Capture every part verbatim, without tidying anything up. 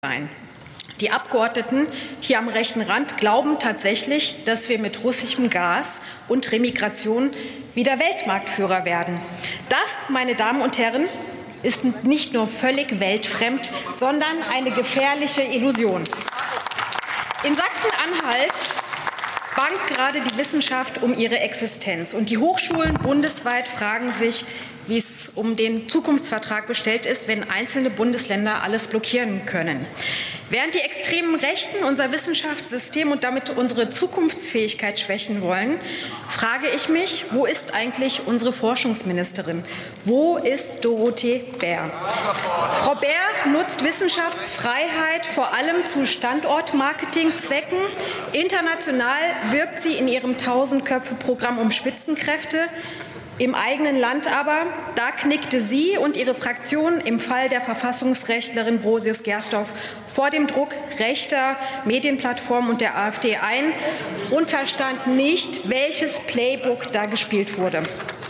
sein. Die Abgeordneten hier am rechten Rand glauben tatsächlich, dass wir mit russischem Gas und Remigration wieder Weltmarktführer werden. Das, meine Damen und Herren, ist nicht nur völlig weltfremd, sondern eine gefährliche Illusion. In Sachsen-Anhalt bangt gerade die Wissenschaft um ihre Existenz. Und die Hochschulen bundesweit fragen sich, wie es um den Zukunftsvertrag bestellt ist, wenn einzelne Bundesländer alles blockieren können. Während die extremen Rechten unser Wissenschaftssystem und damit unsere Zukunftsfähigkeit schwächen wollen, frage ich mich, wo ist eigentlich unsere Forschungsministerin? Wo ist Dorothee Bär? Frau Bär nutzt Wissenschaftsfreiheit vor allem zu Standortmarketingzwecken. International wirbt sie in ihrem Tausendköpfe-Programm um Spitzenkräfte. Im eigenen Land aber, da knickte sie und ihre Fraktion im Fall der Verfassungsrechtlerin Brosius-Gersdorf vor dem Druck rechter Medienplattformen und der AfD ein und verstand nicht, welches Playbook da gespielt wurde.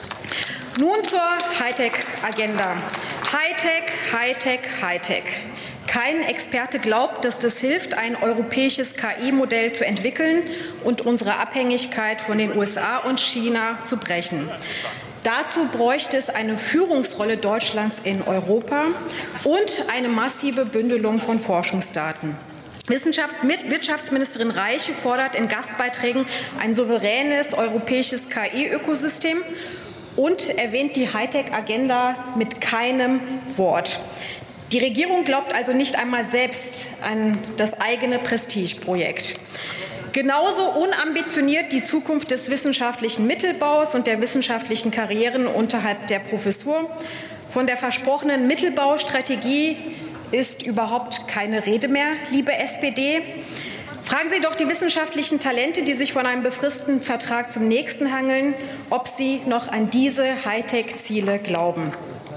Nun zur Hightech-Agenda. Hightech, Hightech, Hightech. Kein Experte glaubt, dass das hilft, ein europäisches K I-Modell zu entwickeln und unsere Abhängigkeit von den U S A und China zu brechen. Dazu bräuchte es eine Führungsrolle Deutschlands in Europa und eine massive Bündelung von Forschungsdaten. Wissenschafts- Wirtschaftsministerin Reiche fordert in Gastbeiträgen ein souveränes europäisches K I-Ökosystem und erwähnt die Hightech-Agenda mit keinem Wort. Die Regierung glaubt also nicht einmal selbst an das eigene Prestigeprojekt. Genauso unambitioniert die Zukunft des wissenschaftlichen Mittelbaus und der wissenschaftlichen Karrieren unterhalb der Professur. Von der versprochenen Mittelbaustrategie ist überhaupt keine Rede mehr, liebe S P D. Fragen Sie doch die wissenschaftlichen Talente, die sich von einem befristeten Vertrag zum nächsten hangeln, ob sie noch an diese Hightech-Ziele glauben.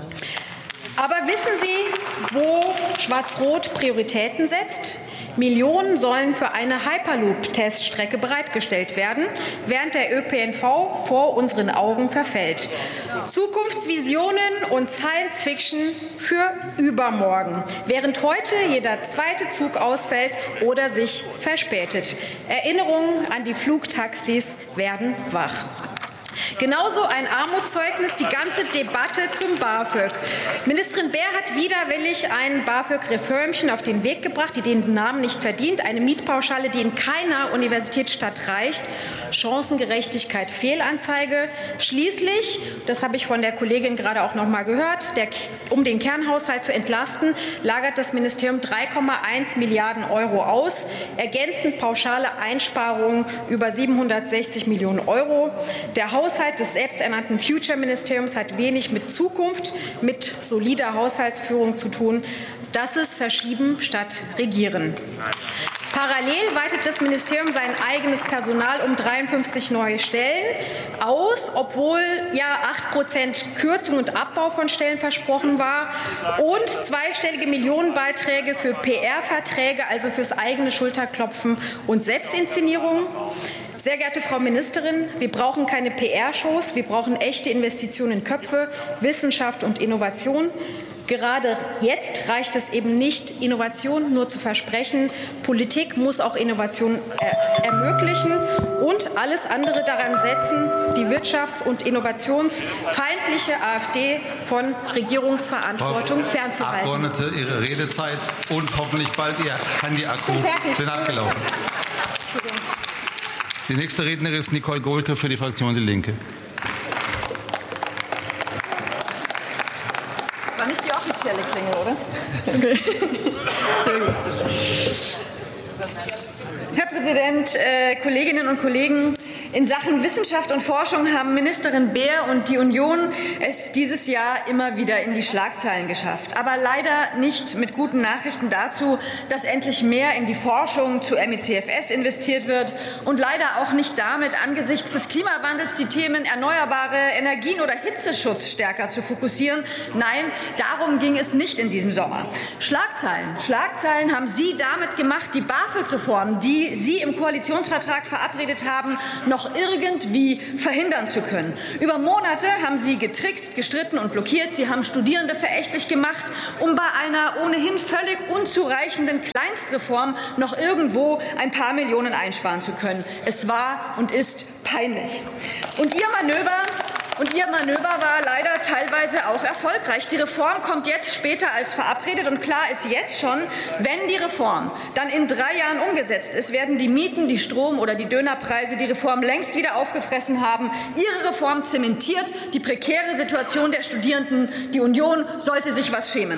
Aber wissen Sie, wo Schwarz-Rot Prioritäten setzt? Millionen sollen für eine Hyperloop-Teststrecke bereitgestellt werden, während der Ö P N V vor unseren Augen verfällt. Zukunftsvisionen und Science-Fiction für übermorgen, während heute jeder zweite Zug ausfällt oder sich verspätet. Erinnerungen an die Flugtaxis werden wach. Genauso ein Armutszeugnis die ganze Debatte zum BAföG. Ministerin Bär hat widerwillig ein BAföG-Reformchen auf den Weg gebracht, die den Namen nicht verdient. Eine Mietpauschale, die in keiner Universitätsstadt reicht. Chancengerechtigkeit, Fehlanzeige. Schließlich, das habe ich von der Kollegin gerade auch noch mal gehört, der, um den Kernhaushalt zu entlasten, lagert das Ministerium drei Komma eins Milliarden Euro aus. Ergänzend pauschale Einsparungen über siebenhundertsechzig Millionen Euro. Der Haushalt des selbsternannten Future-Ministeriums hat wenig mit Zukunft, mit solider Haushaltsführung zu tun. Das ist Verschieben statt Regieren. Parallel weitet das Ministerium sein eigenes Personal um dreiundfünfzig neue Stellen aus, obwohl ja acht Prozent Kürzung und Abbau von Stellen versprochen war und zweistellige Millionenbeiträge für P R-Verträge, also fürs eigene Schulterklopfen und Selbstinszenierung. Sehr geehrte Frau Ministerin, wir brauchen keine P R-Shows, wir brauchen echte Investitionen in Köpfe, Wissenschaft und Innovation. Gerade jetzt reicht es eben nicht, Innovation nur zu versprechen. Politik muss auch Innovation er ermöglichen und alles andere daran setzen, die wirtschafts- und innovationsfeindliche AfD von Regierungsverantwortung Frau fernzuhalten. Abgeordnete, Ihre Redezeit und hoffentlich bald Ihr Handy-Akku sind abgelaufen. Die nächste Rednerin ist Nicole Gohlke für die Fraktion Die Linke. Das war nicht die offizielle Klingel, oder? Okay. Sehr gut. Herr Präsident, äh, Kolleginnen und Kollegen! In Sachen Wissenschaft und Forschung haben Ministerin Bär und die Union es dieses Jahr immer wieder in die Schlagzeilen geschafft. Aber leider nicht mit guten Nachrichten dazu, dass endlich mehr in die Forschung zu M E C F S investiert wird und leider auch nicht damit, angesichts des Klimawandels die Themen erneuerbare Energien oder Hitzeschutz stärker zu fokussieren. Nein, darum ging es nicht in diesem Sommer. Schlagzeilen, Schlagzeilen haben Sie damit gemacht, die BAföG-Reform, die Sie im Koalitionsvertrag verabredet haben, noch noch irgendwie verhindern zu können. Über Monate haben Sie getrickst, gestritten und blockiert. Sie haben Studierende verächtlich gemacht, um bei einer ohnehin völlig unzureichenden Kleinstreform noch irgendwo ein paar Millionen einsparen zu können. Es war und ist peinlich. Und Ihr Manöver Und Ihr Manöver war leider teilweise auch erfolgreich. Die Reform kommt jetzt später als verabredet. Und klar ist jetzt schon, wenn die Reform dann in drei Jahren umgesetzt ist, werden die Mieten, die Strom- oder die Dönerpreise die Reform längst wieder aufgefressen haben. Ihre Reform zementiert die prekäre Situation der Studierenden. Die Union sollte sich was schämen.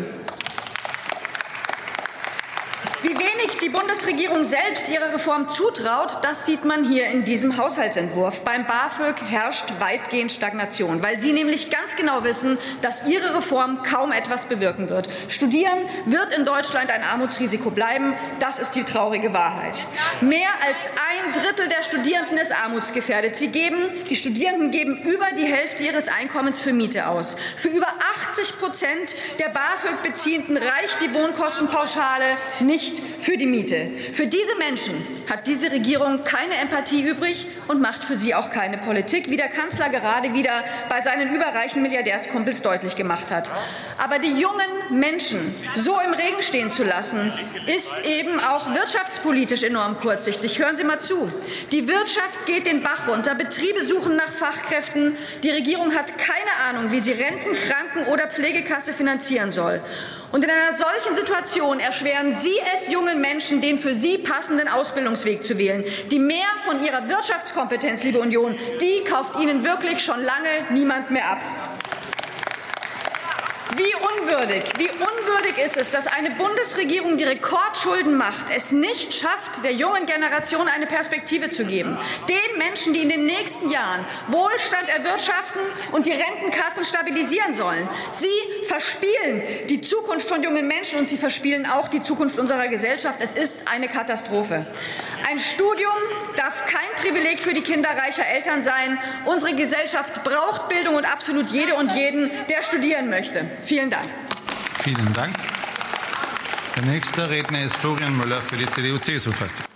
Wie wenig die Bundesregierung selbst ihrer Reform zutraut, das sieht man hier in diesem Haushaltsentwurf. Beim BAföG herrscht weitgehend Stagnation, weil Sie nämlich ganz genau wissen, dass Ihre Reform kaum etwas bewirken wird. Studieren wird in Deutschland ein Armutsrisiko bleiben. Das ist die traurige Wahrheit. Mehr als ein Drittel der Studierenden ist armutsgefährdet. Sie geben, die Studierenden geben über die Hälfte ihres Einkommens für Miete aus. Für über achtzig Prozent der BAföG-Beziehenden reicht die Wohnkostenpauschale nicht für die Miete. Für diese Menschen hat diese Regierung keine Empathie übrig und macht für sie auch keine Politik, wie der Kanzler gerade wieder bei seinen überreichen Milliardärskumpels deutlich gemacht hat. Aber die jungen Menschen so im Regen stehen zu lassen, ist eben auch wirtschaftspolitisch enorm kurzsichtig. Hören Sie mal zu. Die Wirtschaft geht den Bach runter, Betriebe suchen nach Fachkräften. Die Regierung hat keine Ahnung, wie sie Renten, Kranken- oder Pflegekasse finanzieren soll. Und in einer solchen Situation erschweren Sie es jungen Menschen, den für sie passenden Ausbildungsweg zu wählen. Die mehr von ihrer Wirtschaftskompetenz, liebe Union, die kauft Ihnen wirklich schon lange niemand mehr ab. Wie unwürdig, wie unwürdig ist es, dass eine Bundesregierung, die Rekordschulden macht, es nicht schafft, der jungen Generation eine Perspektive zu geben. Den Menschen, die in den nächsten Jahren Wohlstand erwirtschaften und die Rentenkassen stabilisieren sollen. Sie verspielen die Zukunft von jungen Menschen und sie verspielen auch die Zukunft unserer Gesellschaft. Es ist eine Katastrophe. Ein Studium darf kein Privileg für die Kinder reicher Eltern sein. Unsere Gesellschaft braucht Bildung und absolut jede und jeden, der studieren möchte. Vielen Dank. Vielen Dank. Der nächste Redner ist Florian Müller für die C D U-C S U-Fraktion.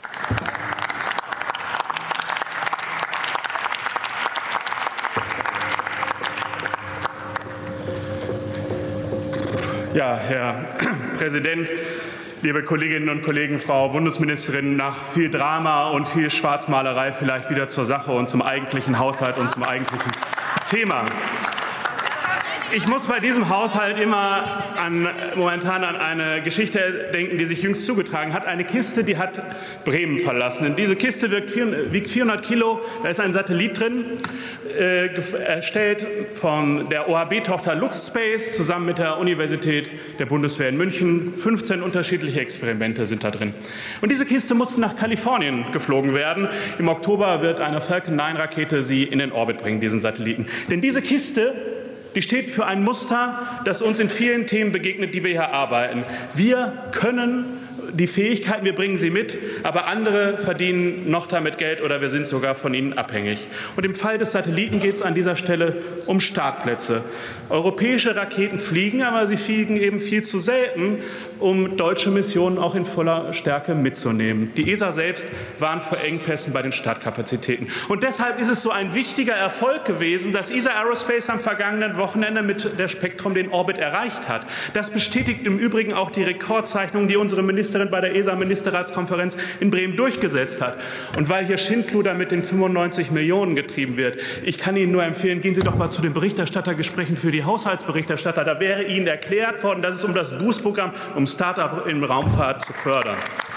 Ja, Herr Präsident, liebe Kolleginnen und Kollegen, Frau Bundesministerin, nach viel Drama und viel Schwarzmalerei vielleicht wieder zur Sache und zum eigentlichen Haushalt und zum eigentlichen Thema. Ich muss bei diesem Haushalt immer an, momentan an eine Geschichte denken, die sich jüngst zugetragen hat. Eine Kiste, die hat Bremen verlassen. In diese Kiste wiegt vierhundert Kilo, da ist ein Satellit drin, äh, erstellt von der O H B-Tochter LuxSpace zusammen mit der Universität der Bundeswehr in München. fünfzehn unterschiedliche Experimente sind da drin. Und diese Kiste musste nach Kalifornien geflogen werden. Im Oktober wird eine Falcon neun Rakete sie in den Orbit bringen, diesen Satelliten. Denn diese Kiste, die steht für ein Muster, das uns in vielen Themen begegnet, die wir hier arbeiten. Wir können die Fähigkeiten, wir bringen sie mit, aber andere verdienen noch damit Geld oder wir sind sogar von ihnen abhängig. Und im Fall des Satelliten geht es an dieser Stelle um Startplätze. Europäische Raketen fliegen, aber sie fliegen eben viel zu selten, um deutsche Missionen auch in voller Stärke mitzunehmen. Die E S A selbst warnt vor Engpässen bei den Startkapazitäten. Und deshalb ist es so ein wichtiger Erfolg gewesen, dass E S A Aerospace am vergangenen Wochenende mit der Spektrum den Orbit erreicht hat. Das bestätigt im Übrigen auch die Rekordzeichnung, die unsere Ministerin bei der E S A-Ministerratskonferenz in Bremen durchgesetzt hat. Und weil hier Schindluder mit den fünfundneunzig Millionen getrieben wird, ich kann Ihnen nur empfehlen, gehen Sie doch mal zu den Berichterstattergesprächen für die Haushaltsberichterstatter. Da wäre Ihnen erklärt worden, dass es um das Boost-Programm, um Start-up in Raumfahrt zu fördern.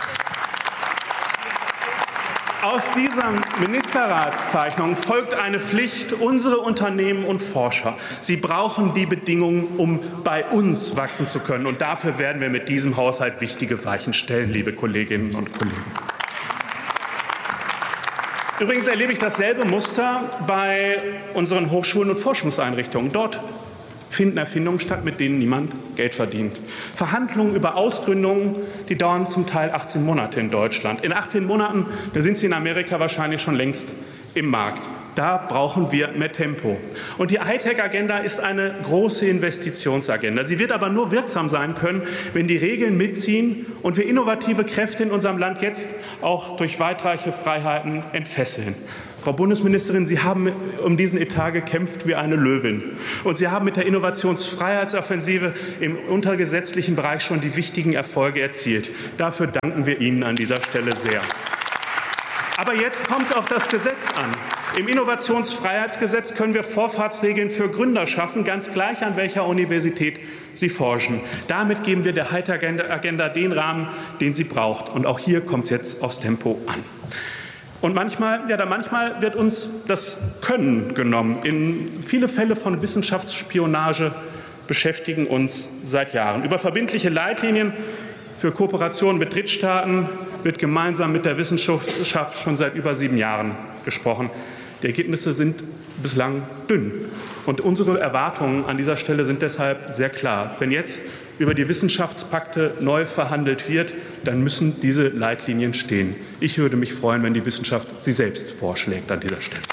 Aus dieser Ministerratszeichnung folgt eine Pflicht, unsere Unternehmen und Forscher. Sie brauchen die Bedingungen, um bei uns wachsen zu können. Und dafür werden wir mit diesem Haushalt wichtige Weichen stellen, liebe Kolleginnen und Kollegen. Übrigens erlebe ich dasselbe Muster bei unseren Hochschulen und Forschungseinrichtungen. Dort finden Erfindungen statt, mit denen niemand Geld verdient. Verhandlungen über Ausgründungen, die dauern zum Teil achtzehn Monate in Deutschland. In achtzehn Monaten, da sind sie in Amerika wahrscheinlich schon längst im Markt. Da brauchen wir mehr Tempo. Und die Hightech-Agenda ist eine große Investitionsagenda. Sie wird aber nur wirksam sein können, wenn die Regeln mitziehen und wir innovative Kräfte in unserem Land jetzt auch durch weitreiche Freiheiten entfesseln. Frau Bundesministerin, Sie haben um diesen Etat gekämpft wie eine Löwin. Und Sie haben mit der Innovationsfreiheitsoffensive im untergesetzlichen Bereich schon die wichtigen Erfolge erzielt. Dafür danken wir Ihnen an dieser Stelle sehr. Aber jetzt kommt es auf das Gesetz an. Im Innovationsfreiheitsgesetz können wir Vorfahrtsregeln für Gründer schaffen, ganz gleich an welcher Universität sie forschen. Damit geben wir der Hightech-Agenda den Rahmen, den sie braucht. Und auch hier kommt es jetzt aufs Tempo an. Und manchmal, ja, da manchmal wird uns das Können genommen. In viele Fälle von Wissenschaftsspionage beschäftigen uns seit Jahren. Über verbindliche Leitlinien für Kooperationen mit Drittstaaten wird gemeinsam mit der Wissenschaft schon seit über sieben Jahren gesprochen. Die Ergebnisse sind bislang dünn. Und unsere Erwartungen an dieser Stelle sind deshalb sehr klar. Wenn jetzt über die Wissenschaftspakte neu verhandelt wird, dann müssen diese Leitlinien stehen. Ich würde mich freuen, wenn die Wissenschaft sie selbst vorschlägt an dieser Stelle.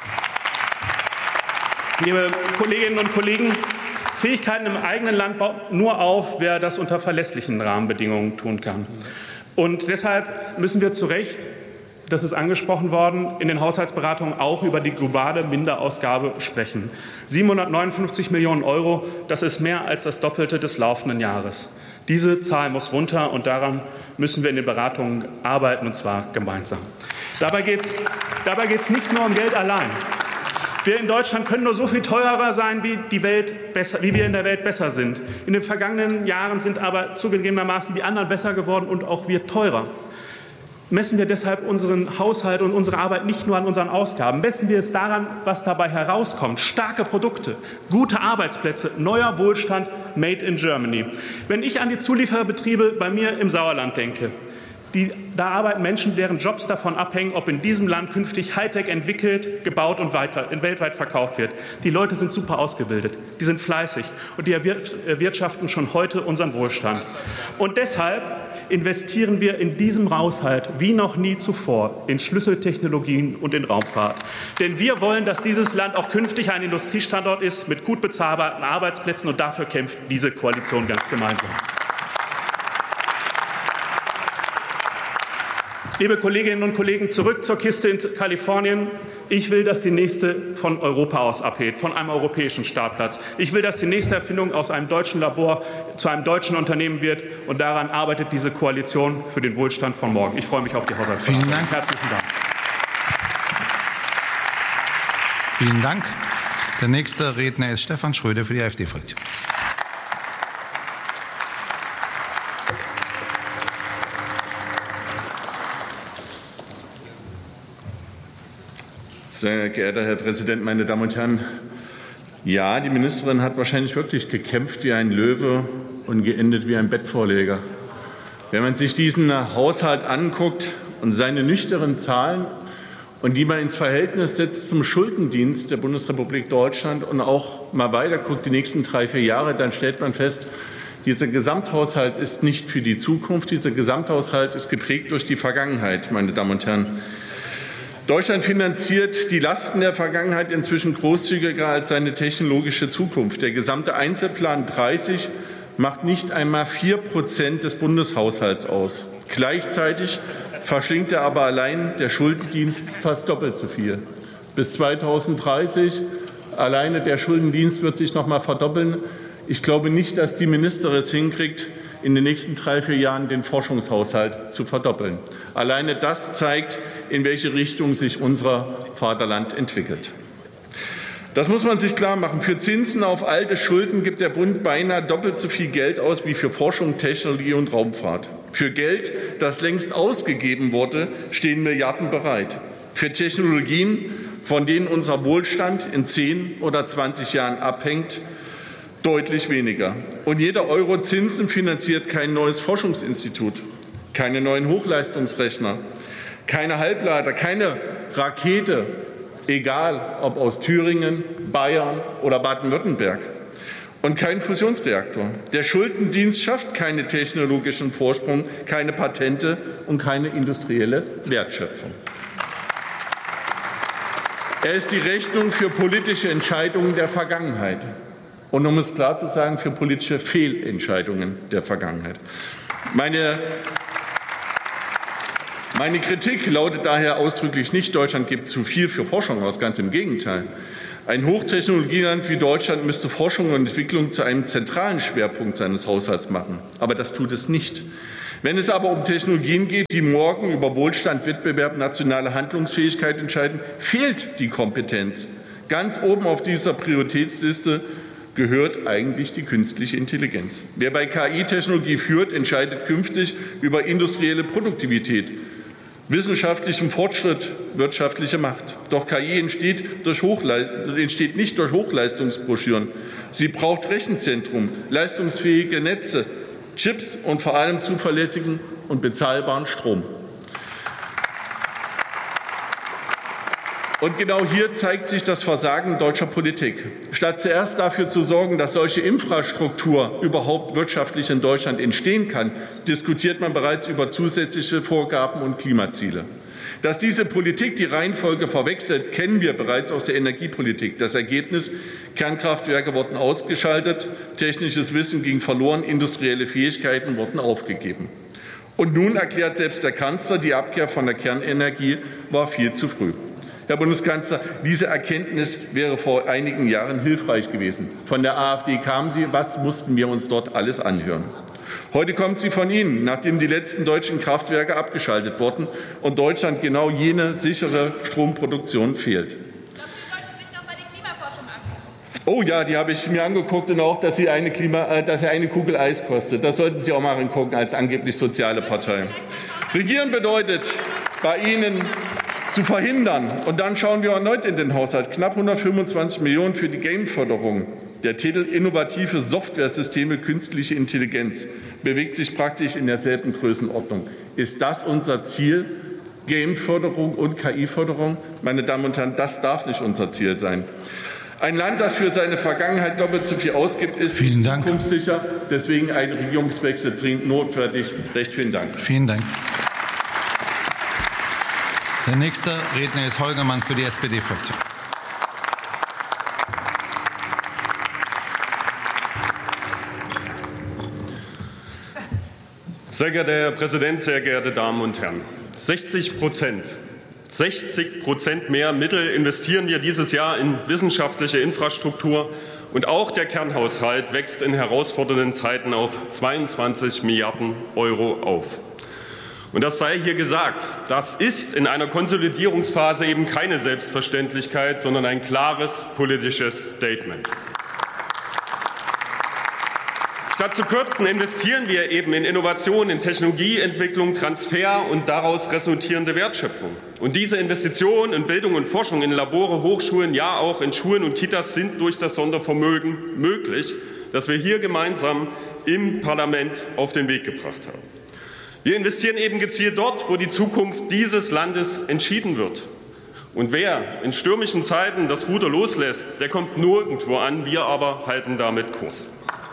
Liebe Kolleginnen und Kollegen, Fähigkeiten im eigenen Land baut nur auf, wer das unter verlässlichen Rahmenbedingungen tun kann. Und deshalb müssen wir zu Recht, das ist angesprochen worden, in den Haushaltsberatungen auch über die globale Minderausgabe sprechen. siebenhundertneunundfünfzig Millionen Euro, das ist mehr als das Doppelte des laufenden Jahres. Diese Zahl muss runter, und daran müssen wir in den Beratungen arbeiten, und zwar gemeinsam. Dabei geht es dabei geht's nicht nur um Geld allein. Wir in Deutschland können nur so viel teurer sein, wie, die Welt besser, wie wir in der Welt besser sind. In den vergangenen Jahren sind aber zugegebenermaßen die anderen besser geworden und auch wir teurer. Messen wir deshalb unseren Haushalt und unsere Arbeit nicht nur an unseren Ausgaben. Messen wir es daran, was dabei herauskommt. Starke Produkte, gute Arbeitsplätze, neuer Wohlstand, made in Germany. Wenn ich an die Zulieferbetriebe bei mir im Sauerland denke, Die, da arbeiten Menschen, deren Jobs davon abhängen, ob in diesem Land künftig Hightech entwickelt, gebaut und weiter, weltweit verkauft wird. Die Leute sind super ausgebildet, die sind fleißig und die erwirtschaften schon heute unseren Wohlstand. Und deshalb investieren wir in diesem Haushalt wie noch nie zuvor in Schlüsseltechnologien und in Raumfahrt. Denn wir wollen, dass dieses Land auch künftig ein Industriestandort ist mit gut bezahlbaren Arbeitsplätzen, und dafür kämpft diese Koalition ganz gemeinsam. Liebe Kolleginnen und Kollegen, zurück zur Kiste in Kalifornien. Ich will, dass die nächste von Europa aus abhebt, von einem europäischen Startplatz. Ich will, dass die nächste Erfindung aus einem deutschen Labor zu einem deutschen Unternehmen wird. Und daran arbeitet diese Koalition für den Wohlstand von morgen. Ich freue mich auf die Haushaltsverhandlungen. Vielen Dank. Herzlichen Dank. Vielen Dank. Der nächste Redner ist Stefan Schröder für die AfD-Fraktion. Sehr geehrter Herr Präsident, meine Damen und Herren! Ja, die Ministerin hat wahrscheinlich wirklich gekämpft wie ein Löwe und geendet wie ein Bettvorleger. Wenn man sich diesen Haushalt anguckt und seine nüchternen Zahlen und die mal ins Verhältnis setzt zum Schuldendienst der Bundesrepublik Deutschland und auch mal weiter guckt, die nächsten drei, vier Jahre, dann stellt man fest, dieser Gesamthaushalt ist nicht für die Zukunft. Dieser Gesamthaushalt ist geprägt durch die Vergangenheit, meine Damen und Herren. Deutschland finanziert die Lasten der Vergangenheit inzwischen großzügiger als seine technologische Zukunft. Der gesamte Einzelplan dreißig macht nicht einmal vier Prozent des Bundeshaushalts aus. Gleichzeitig verschlingt er aber allein der Schuldendienst fast doppelt so viel. Bis zweitausenddreißig alleine der Schuldendienst wird sich noch mal verdoppeln. Ich glaube nicht, dass die Ministerin es hinkriegt, in den nächsten drei, vier Jahren den Forschungshaushalt zu verdoppeln. Alleine das zeigt, in welche Richtung sich unser Vaterland entwickelt. Das muss man sich klar machen. Für Zinsen auf alte Schulden gibt der Bund beinahe doppelt so viel Geld aus wie für Forschung, Technologie und Raumfahrt. Für Geld, das längst ausgegeben wurde, stehen Milliarden bereit. Für Technologien, von denen unser Wohlstand in zehn oder zwanzig Jahren abhängt, deutlich weniger. Und jeder Euro Zinsen finanziert kein neues Forschungsinstitut, keine neuen Hochleistungsrechner, keine Halbleiter, keine Rakete, egal ob aus Thüringen, Bayern oder Baden-Württemberg, und kein Fusionsreaktor. Der Schuldendienst schafft keinen technologischen Vorsprung, keine Patente und keine industrielle Wertschöpfung. Er ist die Rechnung für politische Entscheidungen der Vergangenheit. Und um es klar zu sagen, für politische Fehlentscheidungen der Vergangenheit. Meine, Meine Kritik lautet daher ausdrücklich nicht, Deutschland gibt zu viel für Forschung aus, ganz im Gegenteil. Ein Hochtechnologieland wie Deutschland müsste Forschung und Entwicklung zu einem zentralen Schwerpunkt seines Haushalts machen. Aber das tut es nicht. Wenn es aber um Technologien geht, die morgen über Wohlstand, Wettbewerb, nationale Handlungsfähigkeit entscheiden, fehlt die Kompetenz. Ganz oben auf dieser Prioritätsliste gehört eigentlich die künstliche Intelligenz. Wer bei K I-Technologie führt, entscheidet künftig über industrielle Produktivität, wissenschaftlichem Fortschritt, wirtschaftliche Macht. Doch K I entsteht, durch entsteht nicht durch Hochleistungsbroschüren. Sie braucht Rechenzentrum, leistungsfähige Netze, Chips und vor allem zuverlässigen und bezahlbaren Strom. Und genau hier zeigt sich das Versagen deutscher Politik. Statt zuerst dafür zu sorgen, dass solche Infrastruktur überhaupt wirtschaftlich in Deutschland entstehen kann, diskutiert man bereits über zusätzliche Vorgaben und Klimaziele. Dass diese Politik die Reihenfolge verwechselt, kennen wir bereits aus der Energiepolitik. Das Ergebnis: Kernkraftwerke wurden ausgeschaltet, technisches Wissen ging verloren, industrielle Fähigkeiten wurden aufgegeben. Und nun erklärt selbst der Kanzler, die Abkehr von der Kernenergie war viel zu früh. Herr Bundeskanzler, diese Erkenntnis wäre vor einigen Jahren hilfreich gewesen. Von der AfD kam sie. Was mussten wir uns dort alles anhören? Heute kommt sie von Ihnen, nachdem die letzten deutschen Kraftwerke abgeschaltet wurden und Deutschland genau jene sichere Stromproduktion fehlt. Oh ja, die habe ich mir angeguckt, und auch, dass sie eine, Klima, dass sie eine Kugel Eis kostet. Das sollten Sie auch mal angucken als angeblich soziale Partei. Regieren bedeutet bei Ihnen zu verhindern. Und dann schauen wir erneut in den Haushalt. Knapp hundertfünfundzwanzig Millionen für die Game-Förderung. Der Titel Innovative Softwaresysteme künstliche Intelligenz bewegt sich praktisch in derselben Größenordnung. Ist das unser Ziel? Game-Förderung und K I-Förderung? Meine Damen und Herren, das darf nicht unser Ziel sein. Ein Land, das für seine Vergangenheit doppelt so viel ausgibt, ist nicht zukunftssicher. Deswegen ein Regierungswechsel dringend notwendig. Recht vielen Dank. Vielen Dank. Der nächste Redner ist Holger Mann für die S P D-Fraktion. Sehr geehrter Herr Präsident, sehr geehrte Damen und Herren! sechzig Prozent, sechzig Prozent mehr Mittel investieren wir dieses Jahr in wissenschaftliche Infrastruktur. Und auch der Kernhaushalt wächst in herausfordernden Zeiten auf zweiundzwanzig Milliarden Euro auf. Und das sei hier gesagt, das ist in einer Konsolidierungsphase eben keine Selbstverständlichkeit, sondern ein klares politisches Statement. Statt zu kürzen, investieren wir eben in Innovation, in Technologieentwicklung, Transfer und daraus resultierende Wertschöpfung. Und diese Investitionen in Bildung und Forschung, in Labore, Hochschulen, ja auch in Schulen und Kitas sind durch das Sondervermögen möglich, das wir hier gemeinsam im Parlament auf den Weg gebracht haben. Wir investieren eben gezielt dort, wo die Zukunft dieses Landes entschieden wird. Und wer in stürmischen Zeiten das Ruder loslässt, der kommt nirgendwo an. Wir aber halten damit Kurs.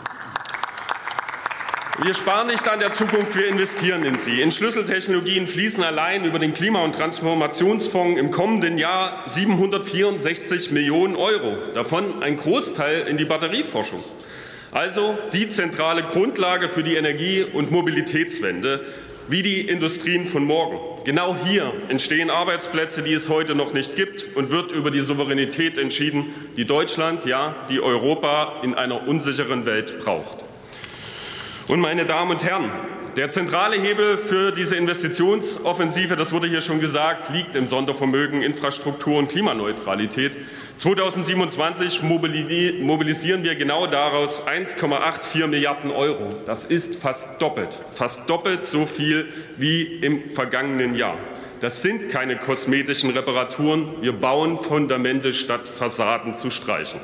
Wir sparen nicht an der Zukunft, wir investieren in sie. In Schlüsseltechnologien fließen allein über den Klima- und Transformationsfonds im kommenden Jahr siebenhundertvierundsechzig Millionen Euro, davon ein Großteil in die Batterieforschung. Also die zentrale Grundlage für die Energie- und Mobilitätswende, wie die Industrien von morgen. Genau hier entstehen Arbeitsplätze, die es heute noch nicht gibt, und wird über die Souveränität entschieden, die Deutschland, ja, die Europa in einer unsicheren Welt braucht. Und meine Damen und Herren, der zentrale Hebel für diese Investitionsoffensive, das wurde hier schon gesagt, liegt im Sondervermögen Infrastruktur und Klimaneutralität. zweitausendsiebenundzwanzig mobilisieren wir genau daraus eins Komma vierundachtzig Milliarden Euro. Das ist fast doppelt, fast doppelt so viel wie im vergangenen Jahr. Das sind keine kosmetischen Reparaturen. Wir bauen Fundamente, statt Fassaden zu streichen.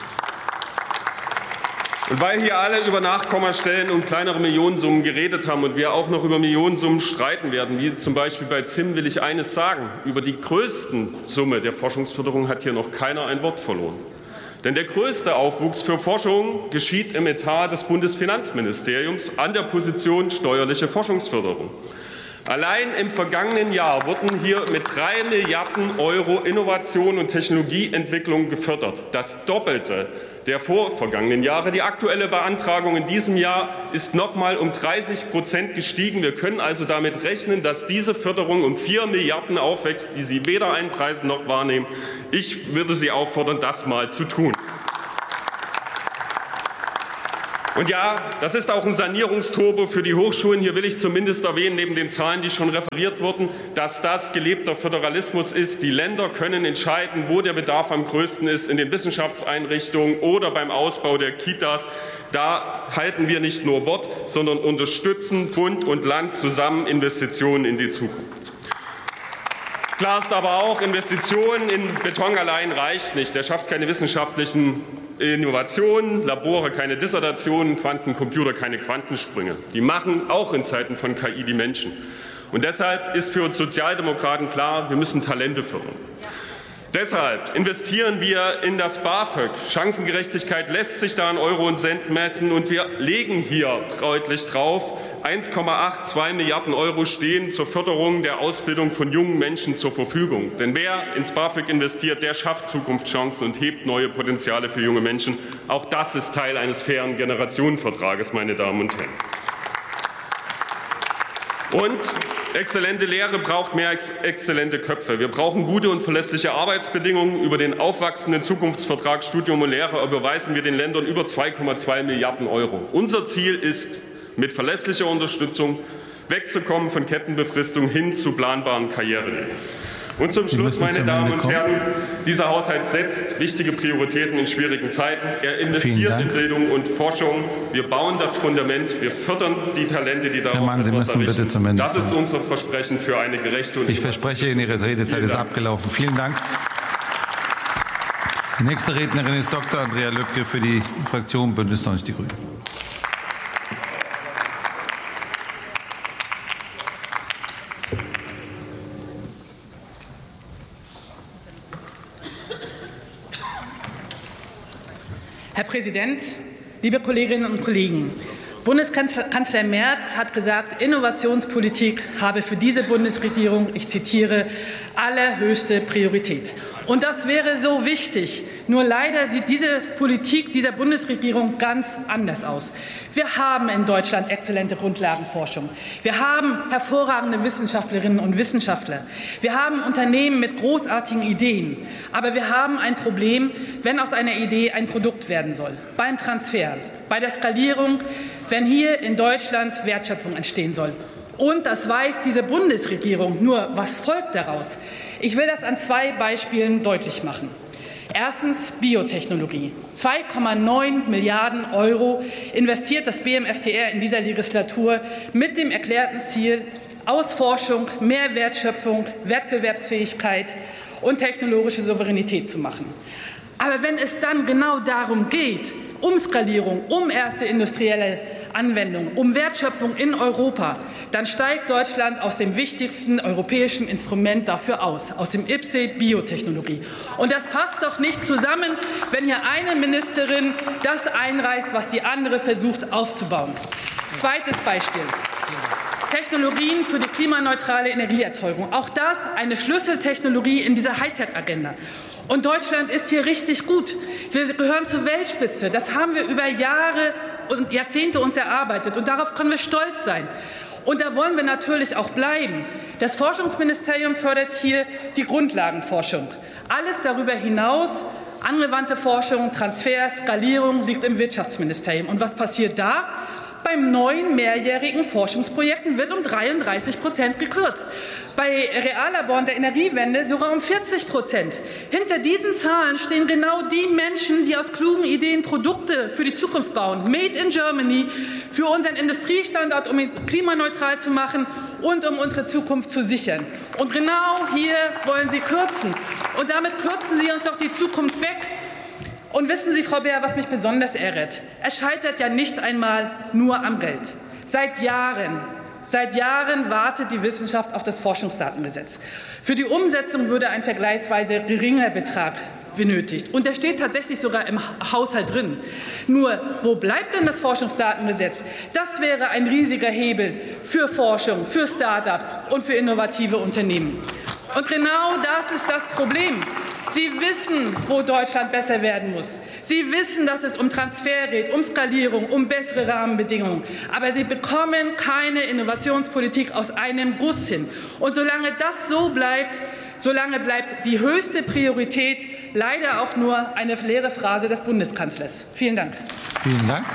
Und weil hier alle über Nachkommastellen und kleinere Millionensummen geredet haben und wir auch noch über Millionensummen streiten werden, wie zum Beispiel bei Z I M, will ich eines sagen: Über die größten Summe der Forschungsförderung hat hier noch keiner ein Wort verloren. Denn der größte Aufwuchs für Forschung geschieht im Etat des Bundesfinanzministeriums an der Position steuerliche Forschungsförderung. Allein im vergangenen Jahr wurden hier mit drei Milliarden Euro Innovation und Technologieentwicklung gefördert. Das Doppelte der vorvergangenen Jahre. Die aktuelle Beantragung in diesem Jahr ist noch mal um dreißig Prozent gestiegen. Wir können also damit rechnen, dass diese Förderung um vier Milliarden aufwächst, die Sie weder einpreisen noch wahrnehmen. Ich würde Sie auffordern, das mal zu tun. Und ja, das ist auch ein Sanierungsturbo für die Hochschulen. Hier will ich zumindest erwähnen, neben den Zahlen, die schon referiert wurden, dass das gelebter Föderalismus ist. Die Länder können entscheiden, wo der Bedarf am größten ist, in den Wissenschaftseinrichtungen oder beim Ausbau der Kitas. Da halten wir nicht nur Wort, sondern unterstützen Bund und Land zusammen Investitionen in die Zukunft. Klar ist aber auch, Investitionen in Beton allein reicht nicht. Der schafft keine wissenschaftlichen Innovationen, Labore keine Dissertationen, Quantencomputer keine Quantensprünge. Die machen auch in Zeiten von K I die Menschen. Und deshalb ist für uns Sozialdemokraten klar, wir müssen Talente fördern. Deshalb investieren wir in das BAföG. Chancengerechtigkeit lässt sich da in Euro und Cent messen, und wir legen hier deutlich drauf. eins Komma zweiundachtzig Milliarden Euro stehen zur Förderung der Ausbildung von jungen Menschen zur Verfügung. Denn wer ins BAföG investiert, der schafft Zukunftschancen und hebt neue Potenziale für junge Menschen. Auch das ist Teil eines fairen Generationenvertrages, meine Damen und Herren. Und exzellente Lehre braucht mehr ex exzellente Köpfe. Wir brauchen gute und verlässliche Arbeitsbedingungen. Über den aufwachsenden Zukunftsvertrag Studium und Lehre überweisen wir den Ländern über zwei Komma zwei Milliarden Euro. Unser Ziel ist, mit verlässlicher Unterstützung wegzukommen von Kettenbefristung hin zu planbaren Karrierewegen. Und zum Schluss, meine Damen und Herren, dieser Haushalt setzt wichtige Prioritäten in schwierigen Zeiten. Er investiert in Bildung und Forschung. Wir bauen das Fundament. Wir fördern die Talente, die darauf Mann, Sie müssen bitte zum Ende kommen. Das ist unser Versprechen für eine gerechte und Ich verspreche Ihnen, Ihre Redezeit ist abgelaufen. Vielen Dank. Die nächste Rednerin ist Doktor Andrea Lübke für die Fraktion Bündnis neunzig Die Grünen. Herr Präsident, liebe Kolleginnen und Kollegen! Bundeskanzler Merz hat gesagt, Innovationspolitik habe für diese Bundesregierung, ich zitiere, allerhöchste Priorität. Und das wäre so wichtig. Nur leider sieht diese Politik dieser Bundesregierung ganz anders aus. Wir haben in Deutschland exzellente Grundlagenforschung. Wir haben hervorragende Wissenschaftlerinnen und Wissenschaftler. Wir haben Unternehmen mit großartigen Ideen. Aber wir haben ein Problem, wenn aus einer Idee ein Produkt werden soll. Beim Transfer, bei der Skalierung, wenn hier in Deutschland Wertschöpfung entstehen soll. Und das weiß diese Bundesregierung. Nur, was folgt daraus? Ich will das an zwei Beispielen deutlich machen. Erstens Biotechnologie. zwei Komma neun Milliarden Euro investiert das B M F T R in dieser Legislatur mit dem erklärten Ziel, aus Forschung mehr Wertschöpfung, Wettbewerbsfähigkeit und technologische Souveränität zu machen. Aber wenn es dann genau darum geht, um Skalierung, um erste industrielle Anwendung, um Wertschöpfung in Europa, dann steigt Deutschland aus dem wichtigsten europäischen Instrument dafür aus, aus dem I P S E Biotechnologie. Und das passt doch nicht zusammen, wenn hier eine Ministerin das einreißt, was die andere versucht aufzubauen. Zweites Beispiel. Technologien für die klimaneutrale Energieerzeugung. Auch das eine Schlüsseltechnologie in dieser Hightech-Agenda. Und Deutschland ist hier richtig gut. Wir gehören zur Weltspitze. Das haben wir über Jahre und Jahrzehnte uns erarbeitet. Und darauf können wir stolz sein. Und da wollen wir natürlich auch bleiben. Das Forschungsministerium fördert hier die Grundlagenforschung. Alles darüber hinaus, angewandte Forschung, Transfer, Skalierung, liegt im Wirtschaftsministerium. Und was passiert da? Beim neuen mehrjährigen Forschungsprojekten wird um dreiunddreißig Prozent gekürzt. Bei Reallaboren der Energiewende sogar um vierzig Prozent. Hinter diesen Zahlen stehen genau die Menschen, die aus klugen Ideen Produkte für die Zukunft bauen. Made in Germany, für unseren Industriestandort, um ihn klimaneutral zu machen und um unsere Zukunft zu sichern. Und genau hier wollen Sie kürzen. Und damit kürzen Sie uns doch die Zukunft weg. Und wissen Sie, Frau Beer, was mich besonders ärgert? Es scheitert ja nicht einmal nur am Geld. Seit Jahren, seit Jahren wartet die Wissenschaft auf das Forschungsdatengesetz. Für die Umsetzung würde ein vergleichsweise geringer Betrag benötigt. Und der steht tatsächlich sogar im Haushalt drin. Nur, wo bleibt denn das Forschungsdatengesetz? Das wäre ein riesiger Hebel für Forschung, für Start-ups und für innovative Unternehmen. Und genau das ist das Problem. Sie wissen, wo Deutschland besser werden muss. Sie wissen, dass es um Transfer geht, um Skalierung, um bessere Rahmenbedingungen. Aber Sie bekommen keine Innovationspolitik aus einem Guss hin. Und solange das so bleibt, solange bleibt die höchste Priorität leider auch nur eine leere Phrase des Bundeskanzlers. Vielen Dank. Vielen Dank.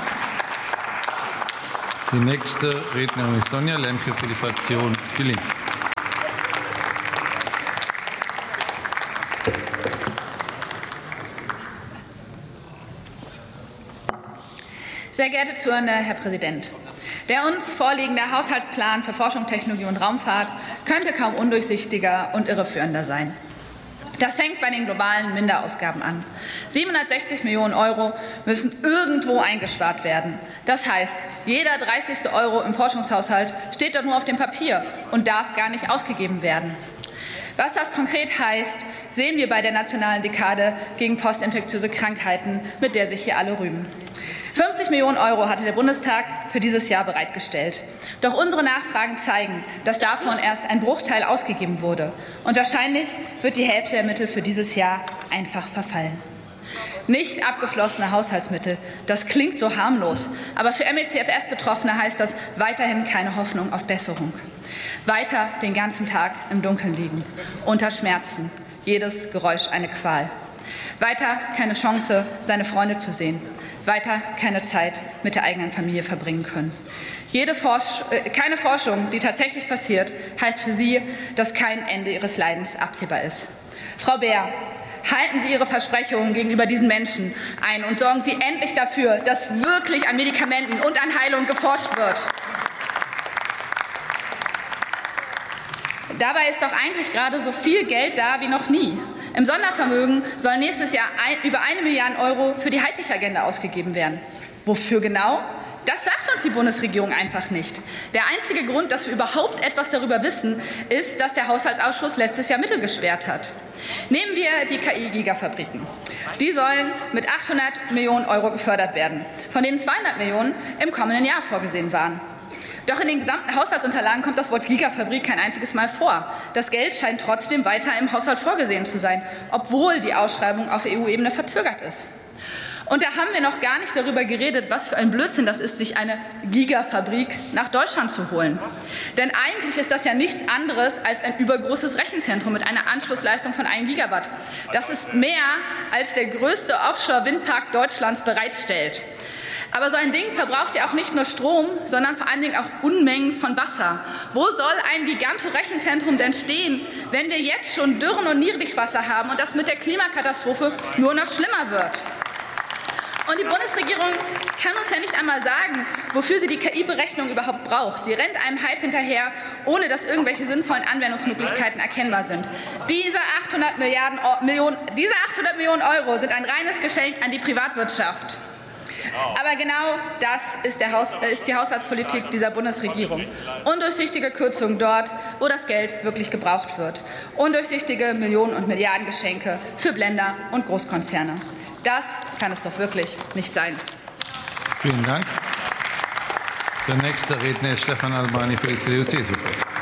Die nächste Rednerin ist Sonja Lemke für die Fraktion Die Linke. Sehr geehrte Zuhörende, Herr Präsident! Der uns vorliegende Haushaltsplan für Forschung, Technologie und Raumfahrt könnte kaum undurchsichtiger und irreführender sein. Das fängt bei den globalen Minderausgaben an. siebenhundertsechzig Millionen Euro müssen irgendwo eingespart werden. Das heißt, jeder dreißigste Euro im Forschungshaushalt steht dort nur auf dem Papier und darf gar nicht ausgegeben werden. Was das konkret heißt, sehen wir bei der nationalen Dekade gegen postinfektiöse Krankheiten, mit der sich hier alle rühmen. fünfzig Millionen Euro hatte der Bundestag für dieses Jahr bereitgestellt. Doch unsere Nachfragen zeigen, dass davon erst ein Bruchteil ausgegeben wurde. Und wahrscheinlich wird die Hälfte der Mittel für dieses Jahr einfach verfallen. Nicht abgeflossene Haushaltsmittel, das klingt so harmlos. Aber für M E C F S-Betroffene heißt das weiterhin keine Hoffnung auf Besserung. Weiter den ganzen Tag im Dunkeln liegen, unter Schmerzen, jedes Geräusch eine Qual. Weiter keine Chance, seine Freunde zu sehen. Weiter keine Zeit mit der eigenen Familie verbringen können. Jede Forsch- äh, keine Forschung, die tatsächlich passiert, heißt für Sie, dass kein Ende Ihres Leidens absehbar ist. Frau Baer, halten Sie Ihre Versprechungen gegenüber diesen Menschen ein und sorgen Sie endlich dafür, dass wirklich an Medikamenten und an Heilung geforscht wird. Dabei ist doch eigentlich gerade so viel Geld da wie noch nie. Im Sondervermögen sollen nächstes Jahr ein, über eine Milliarde Euro für die Hightech-Agenda ausgegeben werden. Wofür genau? Das sagt uns die Bundesregierung einfach nicht. Der einzige Grund, dass wir überhaupt etwas darüber wissen, ist, dass der Haushaltsausschuss letztes Jahr Mittel gesperrt hat. Nehmen wir die K I-Gigafabriken. Die sollen mit achthundert Millionen Euro gefördert werden, von denen zweihundert Millionen im kommenden Jahr vorgesehen waren. Doch in den gesamten Haushaltsunterlagen kommt das Wort Gigafabrik kein einziges Mal vor. Das Geld scheint trotzdem weiter im Haushalt vorgesehen zu sein, obwohl die Ausschreibung auf E U-Ebene verzögert ist. Und da haben wir noch gar nicht darüber geredet, was für ein Blödsinn das ist, sich eine Gigafabrik nach Deutschland zu holen. Denn eigentlich ist das ja nichts anderes als ein übergroßes Rechenzentrum mit einer Anschlussleistung von einem Gigawatt. Das ist mehr, als der größte Offshore-Windpark Deutschlands bereitstellt. Aber so ein Ding verbraucht ja auch nicht nur Strom, sondern vor allen Dingen auch Unmengen von Wasser. Wo soll ein Giganto-Rechenzentrum denn stehen, wenn wir jetzt schon Dürren und Niedrigwasser haben und das mit der Klimakatastrophe nur noch schlimmer wird? Und die Bundesregierung kann uns ja nicht einmal sagen, wofür sie die K I-Berechnung überhaupt braucht. Sie rennt einem Hype hinterher, ohne dass irgendwelche sinnvollen Anwendungsmöglichkeiten erkennbar sind. Diese achthundert Milliarden, Millionen, diese achthundert Millionen Euro sind ein reines Geschenk an die Privatwirtschaft. Aber genau das ist, der Haus, ist die Haushaltspolitik dieser Bundesregierung. Undurchsichtige Kürzungen dort, wo das Geld wirklich gebraucht wird. Undurchsichtige Millionen- und Milliardengeschenke für Blender und Großkonzerne. Das kann es doch wirklich nicht sein. Vielen Dank. Der nächste Redner ist Stefan Albani für die C D U C S U-Fraktion.